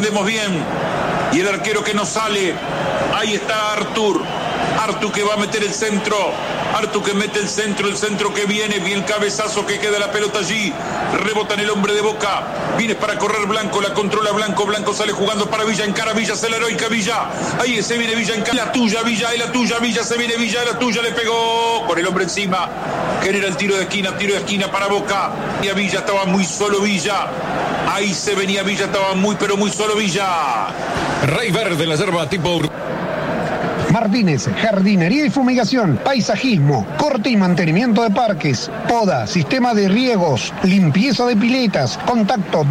Entendemos bien. Y el arquero que no sale. Ahí está Artur que va a meter el centro. Artur que mete el centro que viene, bien cabezazo que queda la pelota allí. Rebota en el hombre de Boca. Viene para correr Blanco, la controla Blanco. Blanco sale jugando para Villa, encara Villa, se la heroica Villa. Ahí se viene Villa, encara. La tuya, Villa, se viene Villa, la tuya, le pegó con el hombre encima. Genera el tiro de esquina para Boca. Y a Villa estaba muy solo Villa. Ahí se venía Villa, estaba muy solo Villa. Rey Verde, la yerba tipo... Martínez, jardinería y fumigación, paisajismo, corte y mantenimiento de parques, poda, sistema de riegos, limpieza de piletas. Contacto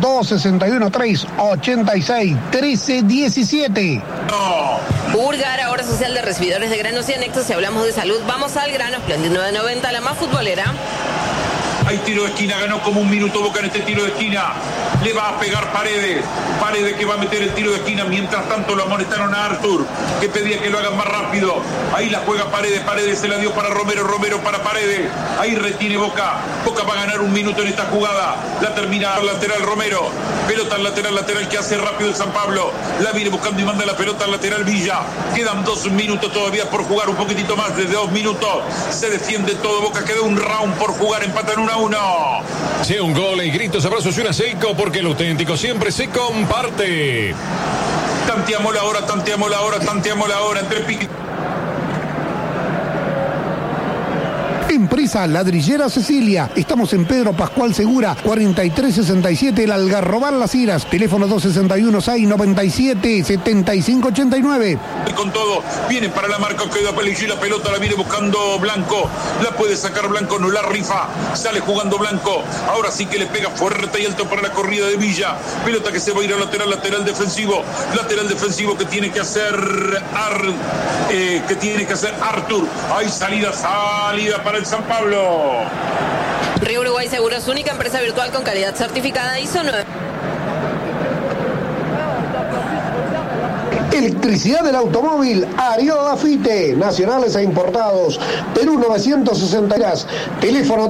261-386-1317. Urgar, ahora social de recibidores de granos y anexos. Si hablamos de salud, vamos al grano. Splendid 990, la más futbolera. Hay tiro de esquina, ganó como un minuto Boca en este tiro de esquina. Le va a pegar Paredes que va a meter el tiro de esquina. Mientras tanto lo amonestaron a Artur, que pedía que lo hagan más rápido. Ahí la juega Paredes se la dio para Romero para Paredes. Ahí retiene Boca va a ganar un minuto en esta jugada. La termina al lateral Romero. Pelota al lateral que hace rápido el San Pablo. La viene buscando y manda la pelota al lateral Villa. Quedan 2 minutos todavía por jugar, un poquitito más, desde 2 minutos. Se defiende todo Boca, queda un round por jugar, empatan 1-1. Sí, un gol y gritos, abrazos y una seco, porque lo auténtico siempre se comparte. Tanteamos la hora, entre piques. Empresa Ladrillera Cecilia. Estamos en Pedro Pascual Segura, 4367, El Algarrobal Las Iras. Teléfono 261-697-7589. Y con todo, viene para la marca, queda Pellegrini, la pelota la viene buscando Blanco. La puede sacar Blanco, no la rifa. Sale jugando Blanco. Ahora sí que le pega fuerte y alto para la corrida de Villa. Pelota que se va a ir al lateral defensivo. Lateral defensivo que tiene que hacer Artur. Hay salida para el San Pablo. Río Uruguay Seguros, única empresa virtual con calidad certificada ISO 9. Electricidad del automóvil, Ario Afite, nacionales e importados, Perú 960, teléfono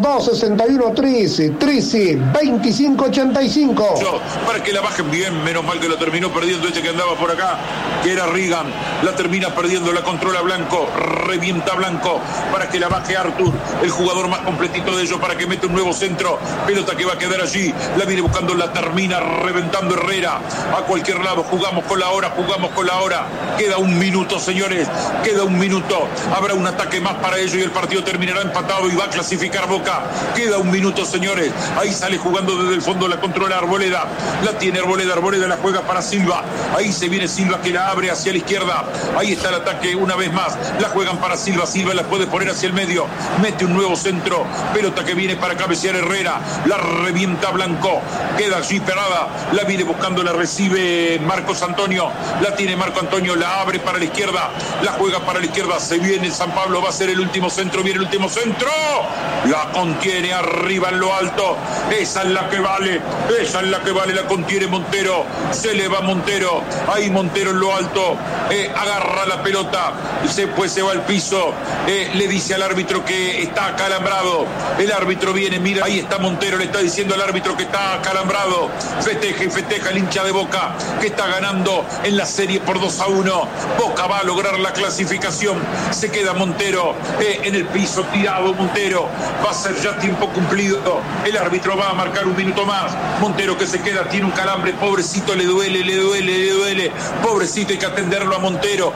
261-13-2585. Para que la bajen bien, menos mal que lo terminó perdiendo este que andaba por acá, que era Reagan. La termina perdiendo, la controla Blanco, revienta Blanco, para que la baje Artur, el jugador más completito de ellos, para que mete un nuevo centro. Pelota que va a quedar allí, la viene buscando, la termina reventando Herrera. A cualquier lado, jugamos con la hora. Queda 1 minuto, señores, queda 1 minuto. Habrá un ataque más para ellos y el partido terminará empatado y va a clasificar Boca. Queda 1 minuto, señores. Ahí sale jugando desde el fondo, la controla Arboleda. La tiene Arboleda la juega para Silva. Ahí se viene Silva que la abre hacia la izquierda. Ahí está el ataque una vez más. La juegan para Silva la puede poner hacia el medio. Mete un nuevo centro. Pelota que viene para cabecear Herrera. La revienta Blanco. Queda allí parada. La viene buscando, la recibe Marcos Antonio. La tiene Marco Antonio, la abre para la izquierda, la juega para la izquierda, se viene San Pablo, va a ser el último centro, viene el último centro, la contiene arriba en lo alto, esa es la que vale, la contiene Montero, se le va Montero, ahí Montero en lo alto, agarra la pelota, pues se va al piso, le dice al árbitro que está acalambrado, el árbitro viene, mira, ahí está Montero, le está diciendo al árbitro que está acalambrado, festeja el hincha de Boca, que está ganando en la serie por 2-1. Boca va a lograr la clasificación. Se queda Montero en el piso, tirado Montero. Va a ser ya tiempo cumplido. El árbitro va a marcar 1 minuto más. Montero que se queda, tiene un calambre. Pobrecito, le duele. Pobrecito, hay que atenderlo a Montero.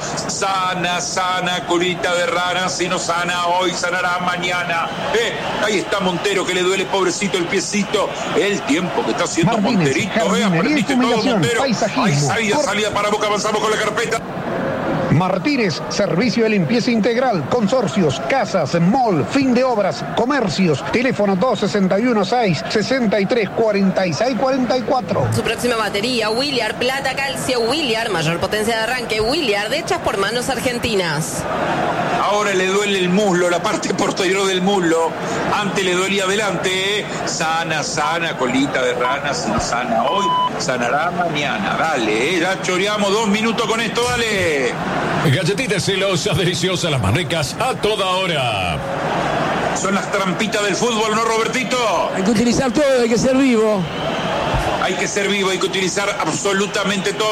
Sana, colita de rana. Si no sana hoy, sanará mañana. Ahí está Montero, que le duele, pobrecito, el piecito. El tiempo que está haciendo Martínez, Monterito. Aprendiste todo, Montero. Ahí salida para Boca, avanzamos con la carpeta. Martínez, servicio de limpieza integral, consorcios, casas, mall, fin de obras, comercios. Teléfono 261-663-4644. Su próxima batería, Williard, plata, calcio, Williard, mayor potencia de arranque, Williard, hechas por manos argentinas. Ahora le duele el muslo, la parte posterior del muslo. Antes le dolía adelante. Sana, colita de rana. Si no sana hoy, sanará mañana. Dale, ya choreamos 2 minutos con esto, dale. Galletitas celosas, deliciosas, las más ricas a toda hora. Son las trampitas del fútbol, ¿no, Robertito? Hay que utilizar todo, hay que ser vivo. Hay que ser vivo, hay que utilizar absolutamente todo.